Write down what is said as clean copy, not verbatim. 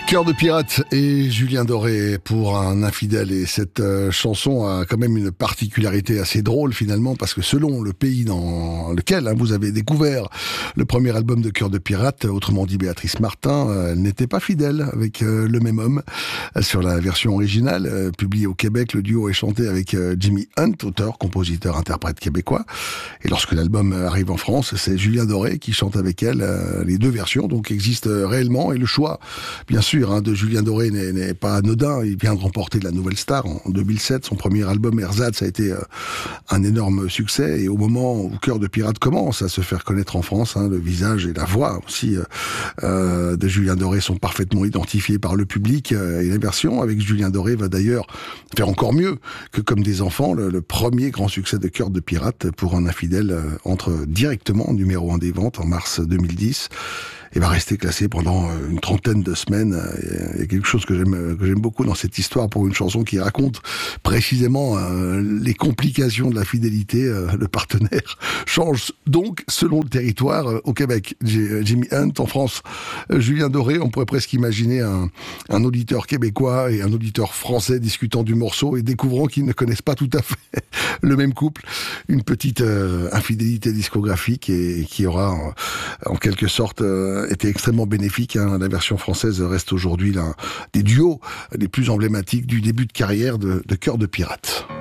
Cœur de pirate et Julien Doré pour un infidèle. Et cette chanson a quand même une particularité assez drôle finalement, parce que selon le pays dans lequel vous avez découvert le premier album de Cœur de pirate, autrement dit Béatrice Martin, elle n'était pas fidèle avec le même homme. Sur la version originale, publiée au Québec, le duo est chanté avec Jimmy Hunt, auteur, compositeur, interprète québécois. Et lorsque l'album arrive en France, c'est Julien Doré qui chante avec elle. Les deux versions donc existent réellement, et le choix, bien sûr, de Julien Doré n'est pas anodin. Il vient de remporter la Nouvelle Star en 2007. Son premier album, Ersatz, a été un énorme succès. Et au moment où Cœur de pirate commence à se faire connaître en France, le visage et la voix aussi de Julien Doré sont parfaitement identifiés par le public. Et la version avec Julien Doré va d'ailleurs faire encore mieux que Comme des enfants. Le premier grand succès de Cœur de pirate pour un infidèle entre directement numéro 1 des ventes en mars 2010. Et va rester classé pendant une trentaine de semaines. Il y a quelque chose que j'aime beaucoup dans cette histoire, pour une chanson qui raconte précisément les complications de la fidélité. Le partenaire change donc selon le territoire. Au Québec, Jimmy Hunt; en France, Julien Doré. On pourrait presque imaginer un auditeur québécois et un auditeur français discutant du morceau et découvrant qu'ils ne connaissent pas tout à fait le même couple. Une petite infidélité discographique, et qui aura en quelque sorte était extrêmement bénéfique. La version française reste aujourd'hui l'un des duos les plus emblématiques du début de carrière de Cœur de pirate.